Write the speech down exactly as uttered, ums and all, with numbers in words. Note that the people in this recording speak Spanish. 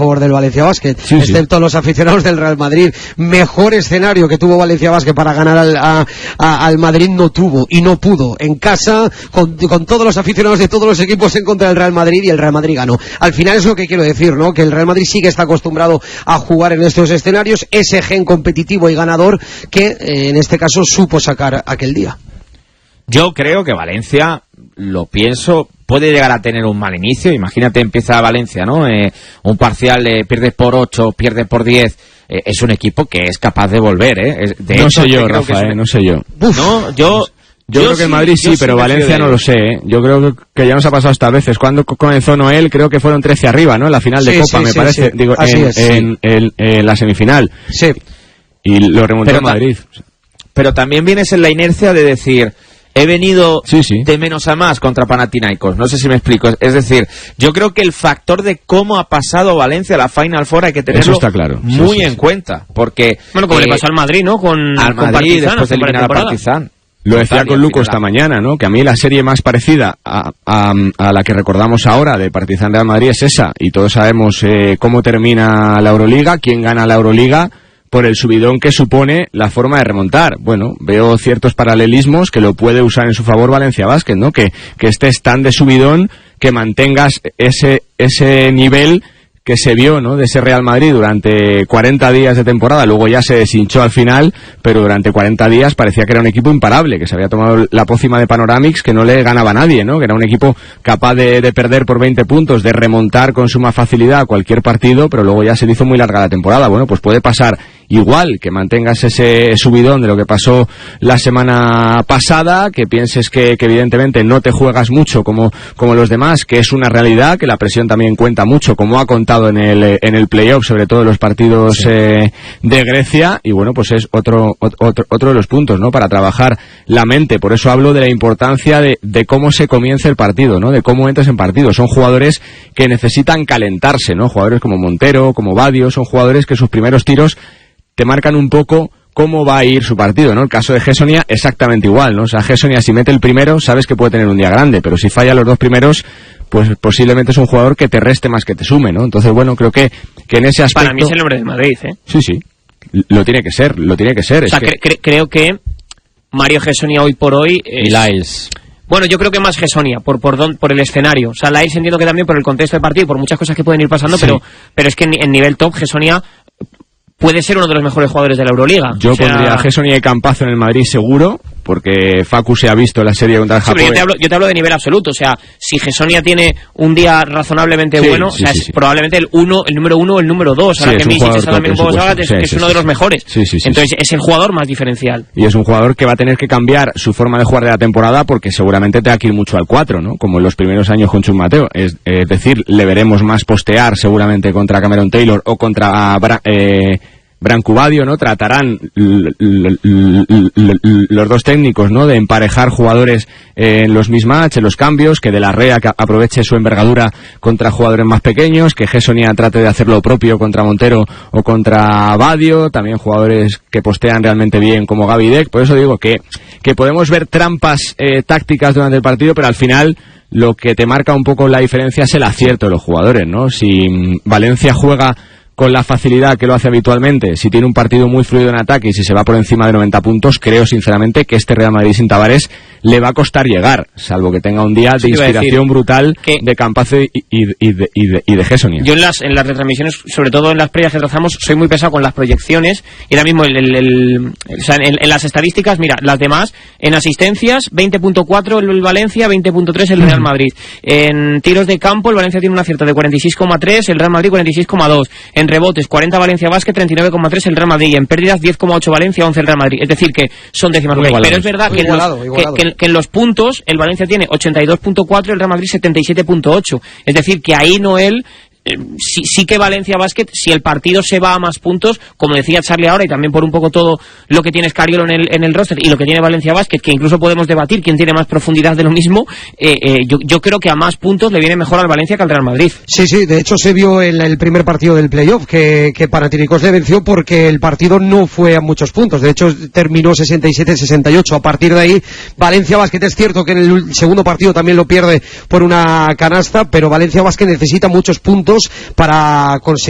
favor del Valencia Basket, sí, excepto sí. los aficionados del Real Madrid. Mejor escenario que tuvo Valencia Basket para ganar al, a, a, al Madrid no tuvo y no pudo. En casa, con, con todos los aficionados de todos los equipos en contra del Real Madrid, y el Real Madrid ganó. Al final es lo que quiero decir, ¿no? Que el Real Madrid sí que está acostumbrado a jugar en estos escenarios, ese gen competitivo y ganador que eh, en este caso supo sacar aquel día. Yo creo que Valencia, lo pienso, puede llegar a tener un mal inicio. Imagínate, empieza Valencia, ¿no? Eh, un parcial, eh, pierdes por ocho, pierdes por diez. Eh, es un equipo que es capaz de volver, ¿eh? Es, de no hecho, sé yo, creo Rafa, que es un... eh, no sé yo. Uf, no, yo... Yo, yo creo que el Madrid sí, pero Valencia no lo sé, ¿eh? Yo creo que ya nos ha pasado hasta veces. Cuando comenzó Noel, creo que fueron trece arriba, ¿no? En la final de sí, Copa, sí, me sí, parece. Sí. Digo, Así en, es, en, sí. en, en, en la semifinal. Sí. Y lo remontó pero el Madrid. Pero también vienes en la inercia de decir... He venido sí, sí. de menos a más contra Panathinaikos. No sé si me explico. Es decir, yo creo que el factor de cómo ha pasado Valencia a la Final Four hay que tenerlo Eso está claro. muy sí, sí, en sí. cuenta. Porque, bueno, como eh, le pasó al Madrid, ¿no? Con, al con Madrid Partizan, después de eliminar a Partizan. Lo decía con Luco esta mañana, ¿no? Que a mí la serie más parecida a, a, a la que recordamos ahora de Partizan Real Madrid es esa. Y todos sabemos eh, cómo termina la Euroliga, quién gana la Euroliga, por el subidón que supone la forma de remontar. Bueno, veo ciertos paralelismos que lo puede usar en su favor Valencia Basket, ¿no? Que, que estés tan de subidón, que mantengas ese, ese nivel que se vio, ¿no? De ese Real Madrid durante cuarenta días de temporada. Luego ya se deshinchó al final, pero durante cuarenta días parecía que era un equipo imparable, que se había tomado la pócima de Panoramix, que no le ganaba a nadie, ¿no? Que era un equipo capaz de, de perder por veinte puntos, de remontar con suma facilidad cualquier partido, pero luego ya se le hizo muy larga la temporada. Bueno, pues puede pasar igual, que mantengas ese subidón de lo que pasó la semana pasada, que pienses que, que evidentemente no te juegas mucho como, como los demás, que es una realidad, que la presión también cuenta mucho, como ha contado en el, en el playoff, sobre todo en los partidos sí. eh, de Grecia, y bueno, pues es otro, otro, otro de los puntos, ¿no? Para trabajar la mente. Por eso hablo de la importancia de, de cómo se comienza el partido, ¿no? De cómo entras en partido. Son jugadores que necesitan calentarse, ¿no? Jugadores como Montero, como Badio, son jugadores que sus primeros tiros te marcan un poco cómo va a ir su partido, ¿no? El caso de Gessonia, exactamente igual, ¿no? O sea, Gessonia, si mete el primero, sabes que puede tener un día grande, pero si falla los dos primeros, pues posiblemente es un jugador que te reste más que te sume, ¿no? Entonces, bueno, creo que, que en ese aspecto... Para mí es el nombre de Madrid, ¿eh? Sí, sí. Lo tiene que ser, lo tiene que ser. O sea, es que... cre- cre- creo que Mario Gessonia hoy por hoy... Es... Y Lyles. Bueno, yo creo que más Gessonia, por por don, por el escenario. O sea, Lyles entiendo que también por el contexto del partido, por muchas cosas que pueden ir pasando, sí. pero pero es que en, en nivel top Gessonia puede ser uno de los mejores jugadores de la Euroliga. Yo o sea... pondría a Gessonia y Campazo en el Madrid seguro, porque Facu se ha visto la serie contra el Japón. Sí, yo, te hablo, yo te hablo de nivel absoluto, o sea, si Gessonia tiene un día razonablemente sí, bueno, sí, o sea, sí, es sí. probablemente el uno, el número uno o el número dos. Ahora sí, que Misic está también un poco salga, es, sí, que es sí, uno sí, de los mejores. Sí, sí, sí, Entonces sí. es el jugador más diferencial. Y es un jugador que va a tener que cambiar su forma de jugar de la temporada, porque seguramente tenga que ir mucho al cuatro, ¿no? Como en los primeros años con Chus Mateo. Es, es decir, le veremos más postear seguramente contra Cameron Taylor o contra... Eh, Branco Badio, ¿no? Tratarán l- l- l- l- los dos técnicos, ¿no? De emparejar jugadores en los mismatch, en los cambios, que De la Rea que aproveche su envergadura contra jugadores más pequeños, que Gessonia trate de hacer lo propio contra Montero o contra Badio, también jugadores que postean realmente bien como Gaby Deck. Por eso digo que, que podemos ver trampas eh, tácticas durante el partido, pero al final lo que te marca un poco la diferencia es el acierto de los jugadores, ¿no? Si Valencia juega con la facilidad que lo hace habitualmente, si tiene un partido muy fluido en ataque y si se va por encima de noventa puntos, creo sinceramente que este Real Madrid sin Tavares le va a costar llegar, salvo que tenga un día de inspiración brutal de Campazo y, y, y de, y de, y de Gessonia. Yo en las, en las retransmisiones, sobre todo en las previas que trazamos, soy muy pesado con las proyecciones, y ahora mismo el, el, el, o sea, en, en las estadísticas, mira, las demás, en asistencias, veinte punto cuatro el Valencia, veinte punto tres el Real Madrid. En tiros de campo, el Valencia tiene un acierto de cuarenta y seis coma tres, el Real Madrid cuarenta y seis coma dos. En rebotes, cuarenta Valencia Basket, treinta y nueve coma tres el Real Madrid. Y en pérdidas, diez coma ocho Valencia, once el Real Madrid. Es decir, que son décimas. Pero es verdad que en, igualado, los, igualado. Que, que, que en los puntos, el Valencia tiene ochenta y dos punto cuatro, el Real Madrid setenta y siete punto ocho. Es decir, que ahí Noel... Eh, sí, sí que Valencia Basket, si el partido se va a más puntos, como decía Charlie ahora, y también por un poco todo lo que tiene Scariolo en el, en el roster y lo que tiene Valencia Basket, que incluso podemos debatir quién tiene más profundidad de lo mismo, eh, eh, yo, yo creo que a más puntos le viene mejor al Valencia que al Real Madrid. Sí, sí, de hecho se vio en el primer partido del playoff que, que Panathinaikos le venció porque el partido no fue a muchos puntos, de hecho terminó sesenta y siete sesenta y ocho. A partir de ahí Valencia Basket es cierto que en el segundo partido también lo pierde por una canasta, pero Valencia Basket necesita muchos puntos para conseguir